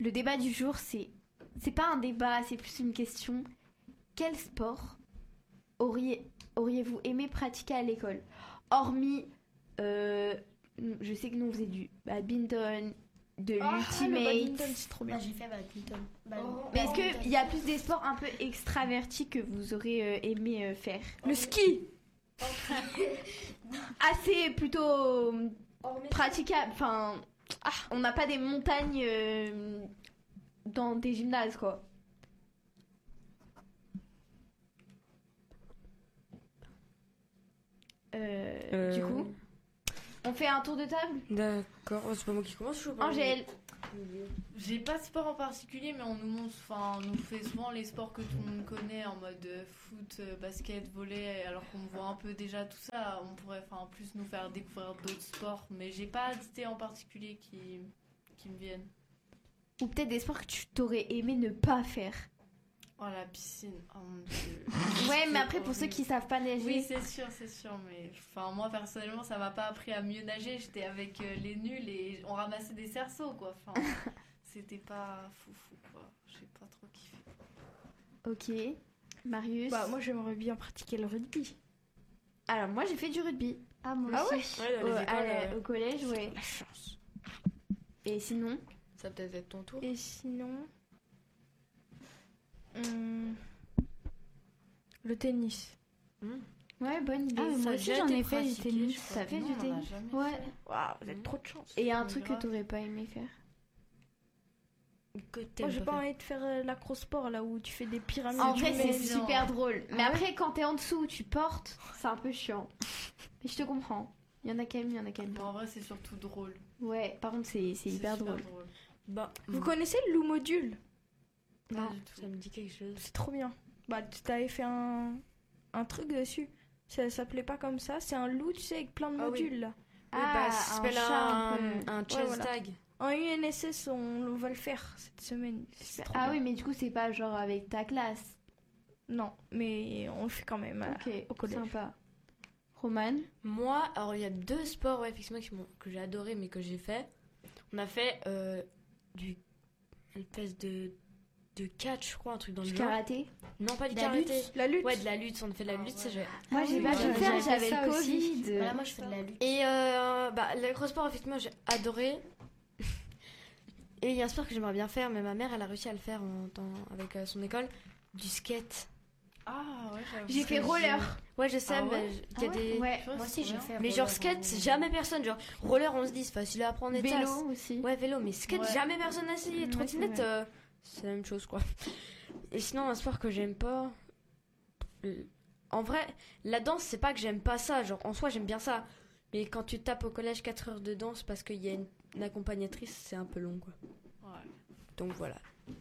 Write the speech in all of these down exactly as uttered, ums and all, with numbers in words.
le débat du jour, c'est... C'est pas un débat, c'est plus une question. Quel sport auriez, auriez-vous aimé pratiquer à l'école? Hormis... Euh, je sais que nous, on faisait du badminton, de Ah, le l'ultimate. badminton, c'est trop bien. Bah, j'ai fait badminton. Bah, Oh. Mais est-ce qu'il y a plus des sports un peu extravertis que vous aurez euh, aimé euh, faire? Le ski. Assez plutôt euh, praticable. Enfin, ah, on n'a pas des montagnes euh, dans des gymnases, quoi. Euh, Euh, Du coup, on fait un tour de table. D'accord, oh, c'est pas moi qui commence, je sais pas. Angèle, J'ai pas de sport en particulier, mais on nous montre, enfin, on nous fait souvent les sports que tout le monde connaît en mode euh, foot, euh, basket, volley, alors qu'on voit un peu déjà tout ça. On pourrait, enfin, en plus nous faire découvrir d'autres sports, mais j'ai pas d'idées en particulier qui, qui me viennent. ou peut-être des sports que tu t'aurais aimé ne pas faire. Oh la piscine, oh mon dieu. Ouais, mais C'est après pour ceux horrible. qui savent pas nager. Oui, c'est sûr, c'est sûr, mais enfin moi personnellement ça m'a pas appris à mieux nager. J'étais avec euh, les nuls et on ramassait des cerceaux quoi. Enfin, c'était pas foufou quoi. J'ai pas trop kiffé. Ok. Marius. Bah, moi, j'aimerais bien pratiquer le rugby. Alors moi j'ai fait du rugby. Ah, moi Ah aussi. Ouais, dans Au, les à écoles, la- euh, au collège, ouais. La chance. Et sinon, ça peut être ton tour. Et sinon. hum, Le tennis. ouais, bonne idée. Ah, mais Ça moi a aussi, déjà j'en été ai fait du pratiqué, tennis. je crois. Ça fait Non, du on en a tennis. jamais Ouais. fait. Waouh, vous avez trop de chance. Et un Mais truc que grave. t'aurais pas aimé faire. Que Moi, t'aimes j'ai pas pas faire. envie de faire euh, l'acrosport là où tu fais des pyramides. En vrai, c'est humaines. bien. super drôle. Mais Ah après, quand t'es en dessous, tu portes, c'est un peu chiant. Mais je te comprends. Il y en a quand même, il y en a quand même Mais pas. en vrai c'est surtout drôle. Ouais, par contre, c'est c'est hyper super drôle. Bah, Vous connaissez le loup module? Pas Non. du tout. ça me dit quelque chose. C'est trop bien. Bah, tu t'avais fait un, un truc dessus. Ça s'appelait pas comme ça. C'est un loup, tu sais, avec plein de Ah oui. modules là. Oui, Ah, bah, ça un s'appelle chat un un, peu. un chess voilà. tag. En U N S S, on, on va le faire cette semaine. C'est trop Ah bien. oui, mais du coup, c'est pas genre avec ta classe. Non, mais on le fait quand même. euh, Ok, au collège. sympa. Roman. Moi, alors il y a deux sports ouais, effectivement qui m'ont- que j'ai adoré mais que j'ai fait. On a fait euh, du une espèce de de catch, je crois, un truc dans le Du genre. karaté. Non, pas du La karaté. lutte. La lutte. Ouais, de la lutte. On a fait de la lutte, c'est j'ai- Moi, Ah j'ai oui, pas moi, pu j'avais faire, fait j'avais ça le aussi. Covid. Voilà, moi je fais de la lutte. Et euh, bah, l'acrosport, effectivement, j'ai adoré. Et il y a un sport que j'aimerais bien faire, mais ma mère, elle a réussi à le faire en temps, avec euh, son école, du skate. Ah ouais, j'avoue. J'ai fait roller. Ouais, je sais, Ah mais ouais il y a Ah ouais des... Ouais. Moi aussi, j'ai fait. Mais genre skate, jamais personne. Genre roller, on se dit, c'est facile à apprendre et tout ça. Vélo aussi. Ouais, vélo, mais skate, Ouais. jamais personne n'a essayé. Ouais, Trottinette, c'est vrai. euh, c'est la même chose, quoi. Et sinon, un sport que j'aime pas... euh, En vrai, la danse, c'est pas que j'aime pas ça. Genre, en soi, j'aime bien ça. Mais quand tu tapes au collège quatre heures de danse parce qu'il y a une, une accompagnatrice, c'est un peu long, quoi. Ouais. Donc voilà.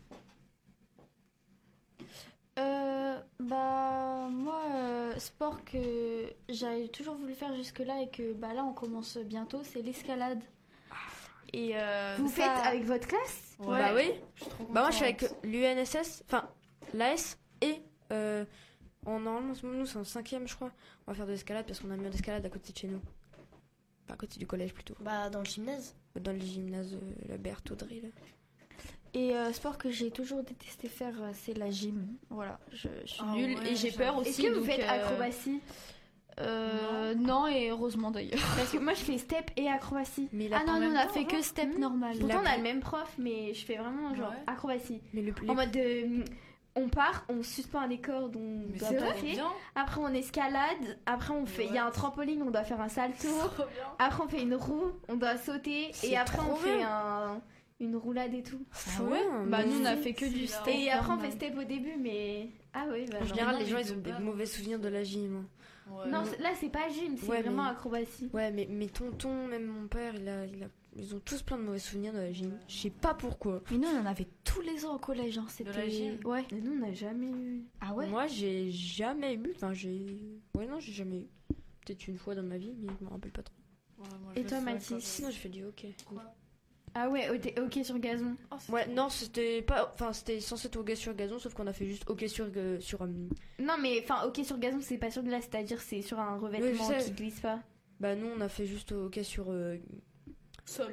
Euh, bah moi euh, sport que j'avais toujours voulu faire jusque là et que bah là on commence bientôt, c'est l'escalade. Et euh, Vous ça- faites avec votre classe? Ouais. Bah oui. Je suis trop Bah moi, je suis contente. avec l'U N S S, enfin, l'A S et... Euh, en, normalement, nous, c'est en cinquième, je crois. On va faire de l'escalade parce qu'on a un mur d'escalade à côté de chez nous. Enfin, à côté du collège, plutôt. Bah dans le gymnase. Dans le gymnase, euh, la Berthaudrie, là. Et euh, sport que j'ai toujours détesté faire, euh, c'est la gym. Voilà, je, je suis Ah nulle ouais, et j'ai peur j'avoue. aussi. Est-ce que vous donc, faites euh, acrobatie? euh, non. et heureusement d'ailleurs. Parce que moi, je fais step et acrobatie. Mais la- Ah non, en nous on même a temps, fait que hein. step Hmm. normal. Pourtant, on La- a le même prof, mais je fais vraiment genre Ouais. acrobatie. Mais le En mode de. On part, on suspend des cordes, on Mais doit c'est pas trop faire. bien. Après, on escalade. Après, on fait. Il y a un trampoline, on doit faire un salto. Trop bien. Après, on fait une roue, on doit sauter. C'est Et après, on trop fait bien. un, une roulade et tout. Ah ouais Bah mais nous on a c'est- fait que du c'est step. Et après, on normal. fait step au début, mais. Ah oui, bah. En non. général, non, les gens, mais ils ont de des base. mauvais souvenirs de la gym. Ouais. Non, c'est- là, c'est pas gym, c'est Ouais, vraiment mais- acrobatie. Ouais, mais mes tontons, même mon père, il a, il a, ils ont tous plein de mauvais souvenirs de la gym. Je sais pas pourquoi. Mais nous on en avait tous les ans au collège. Hein. De la C'était. gym Ouais. Mais nous, on n'a jamais eu. Ah ouais. Moi, j'ai jamais eu. Enfin, j'ai. Ouais, non, j'ai jamais eu. Peut-être une fois dans ma vie, mais je me rappelle pas trop. Ouais, moi, Et je toi, fais Mathis? comme- Sinon, j'ai fait du hockey. Ah ouais, ok, ok sur gazon. Oh, c'est Ouais, trop non, c'était pas. Enfin, c'était censé être hockey sur gazon, sauf qu'on a fait juste hockey sur. euh, sur euh, Non, mais enfin, ok sur gazon, c'est pas sur glace, c'est-à-dire c'est sur un Oui, revêtement je sais. qui glisse pas. Bah, nous, on a fait juste hockey sur. euh, Sol.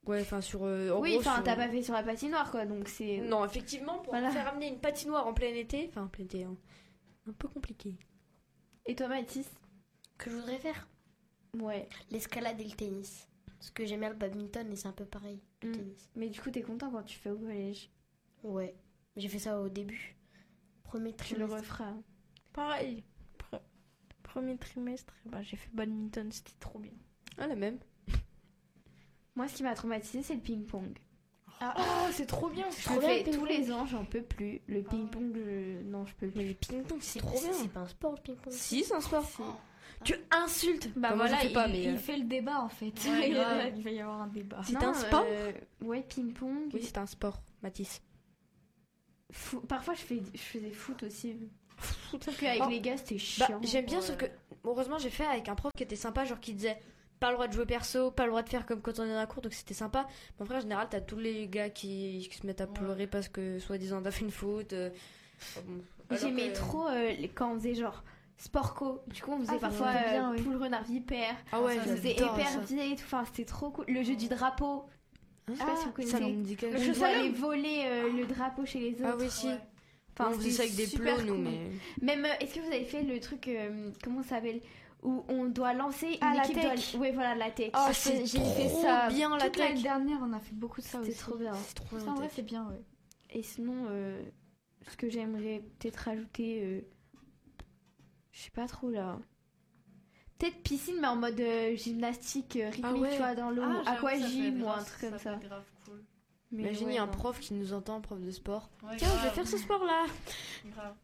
Ouais, enfin sur. euh, en Oui, gros, enfin, sur- t'as pas fait sur la patinoire, quoi, donc c'est... Non, effectivement, pour Voilà. faire amener une patinoire en plein été, enfin en plein été, hein, un peu compliqué. Et toi, Mathis? Que je voudrais faire Ouais. l'escalade et le tennis. Parce que j'aime bien le badminton et c'est un peu pareil, le Mm. tennis. Mais du coup, t'es content quand tu fais au collège. Ouais, j'ai fait ça au début. Premier Tu le trimestre. referas. Pareil. Pre- Premier trimestre, eh ben, j'ai fait badminton, c'était trop bien. Ah, la même. Moi, ce qui m'a traumatisé, c'est le ping-pong. Oh, c'est trop bien. Je Trop le bien, fais le ping-pong. tous les ans, j'en peux plus. Le ping-pong, je... non, je peux Mais plus. le ping-pong, c'est C'est trop bien. C'est pas un sport le ping-pong. Si, c'est un sport. Tu insultes. Bah Enfin, moi, voilà, je fais pas, il, mais. il euh, fait le débat en fait. Ouais, il, grave. il va y avoir un débat. C'est Non, un sport euh, Ouais, ping-pong. Oui, c'est un sport, Mathis. Fou- Parfois, je, fais... je faisais foot aussi. Sauf qu'avec Oh. les gars, c'était Bah, chiant. j'aime bien, Ouais. sauf que heureusement j'ai fait avec un prof qui était sympa, genre qui disait pas le droit de jouer perso, pas le droit de faire comme quand on est dans la cour, donc c'était sympa. Mais en vrai, en général, t'as tous les gars qui, qui se mettent à Ouais. pleurer parce que soi-disant t'as fait une faute. euh, enfin, bon. Alors J'aimais que- trop euh, les- quand on faisait genre sport co. Du coup, on faisait Ah, ça, parfois c'était bien, euh, oui. poule renard vipère. Ah ouais, Ça, On c'est faisait j'adore ça. épervier et tout. Enfin, c'était trop cool. Le jeu du drapeau. Je sais pas si vous Ça connaissez. me dit quelque On chose. doit aller voler euh, le drapeau chez les autres. Ah oui, si. Ouais. Enfin, on faisait ça avec c'était des super plots, nous, cool. mais. Même, euh, est-ce que vous avez fait le truc, euh, comment ça s'appelle, où on doit lancer une Ah, la équipe tech. doit... Ouais, voilà, la tech. Ah, c'est- c'est j'ai fait trop ça bien la Toute l'année tech. dernière, on a fait beaucoup de ça C'était aussi. trop bien. C'est trop Ça, bien. en vrai, tech. c'est bien, ouais. Et sinon, euh, ce que j'aimerais peut-être rajouter, euh, je sais pas trop là. Peut-être piscine, mais en mode euh, gymnastique euh, rythmique, Ah ouais. tu vois, dans l'eau, Ah, j'avoue, ça peut aquagym être ou un grave- truc comme ça. peut être grave cool. Mais Imagine, il ouais, y a un non. prof qui nous entend, prof de sport. Ouais, Tiens, je vais grave, faire ce sport-là. grave.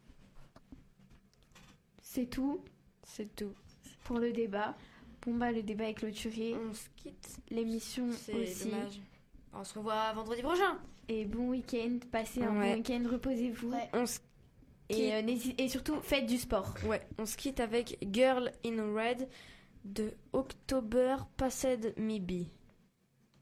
C'est tout C'est tout. pour le débat. Bon bah le débat est clôturé, On se quitte. l'émission C'est aussi. dommage. On se revoit vendredi prochain. Et bon week-end, passez un Ouais. bon week-end, reposez-vous. Ouais. On se Et, euh, n'hési- et surtout, faites du sport. Ouais, on se quitte avec Girl in Red de October Passed Maybe.